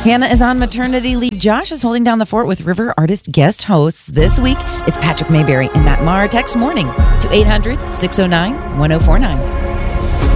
Hannah is on maternity leave. Josh is holding down the fort with River Artist guest hosts. This week, it's Patrick Mayberry and Matt Maher. Text morning to 800-609-1049.